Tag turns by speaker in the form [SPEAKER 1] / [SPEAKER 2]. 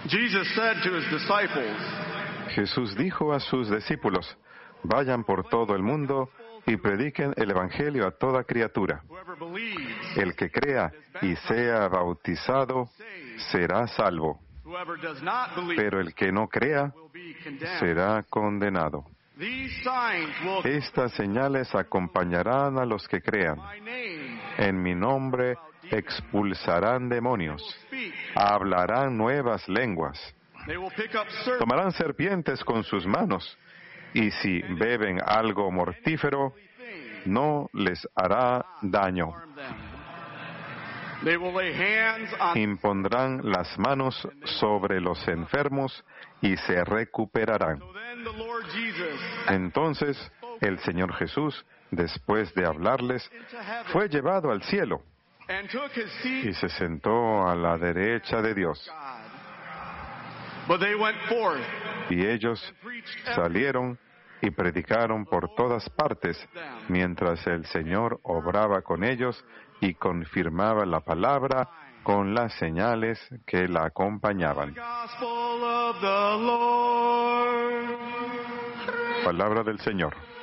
[SPEAKER 1] Jesus said to his disciples,
[SPEAKER 2] Jesús dijo a sus discípulos: vayan por todo el mundo y prediquen el Evangelio a toda criatura.
[SPEAKER 1] whoever believes,
[SPEAKER 2] El que crea y sea bautizado será salvo,
[SPEAKER 1] whoever does not believe
[SPEAKER 2] pero el que no crea
[SPEAKER 1] will be condemned.
[SPEAKER 2] será condenado.
[SPEAKER 1] These signs will
[SPEAKER 2] Estas señales acompañarán a los que crean.
[SPEAKER 1] my name
[SPEAKER 2] En mi nombre expulsarán demonios,
[SPEAKER 1] speak.
[SPEAKER 2] hablarán nuevas lenguas,
[SPEAKER 1] They will pick up serpents.
[SPEAKER 2] tomarán serpientes con sus manos, y si beben algo mortífero, no les hará daño.
[SPEAKER 1] Harm them. They will lay hands on
[SPEAKER 2] Impondrán las manos sobre los enfermos y se recuperarán.
[SPEAKER 1] So then the Lord Jesus
[SPEAKER 2] Entonces el Señor Jesús, después de hablarles,
[SPEAKER 1] into heaven
[SPEAKER 2] fue llevado al cielo
[SPEAKER 1] and took his seat
[SPEAKER 2] y se sentó a la derecha de Dios.
[SPEAKER 1] God. But they went forth
[SPEAKER 2] Y ellos salieron y predicaron por todas partes, mientras el Señor obraba con ellos y confirmaba la palabra con las señales que la acompañaban.
[SPEAKER 1] Gospel of the Lord.
[SPEAKER 2] Palabra del Señor.